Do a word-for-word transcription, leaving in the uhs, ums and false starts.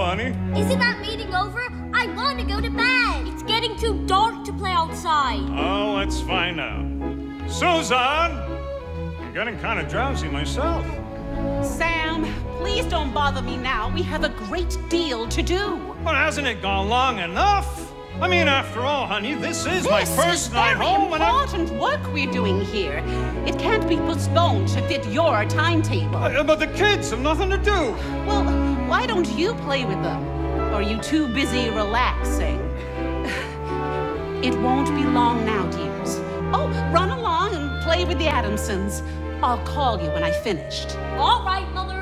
honey. Isn't that meeting over? I want to go to bed. It's getting too dark to play outside. Oh, let's find out. Susan! I'm getting kind of drowsy myself. Sam, please don't bother me now. We have a great deal to do. Well, hasn't it gone long enough? I mean, after all, honey, this is this my first is night very home, and I'm... important work we're doing here. It can't be postponed to fit your timetable. Uh, but the kids have nothing to do. Well, why don't you play with them? Or are you too busy relaxing? It won't be long now, dears. Oh, run along and play with the Adamsons. I'll call you when I finished. All right, Mother.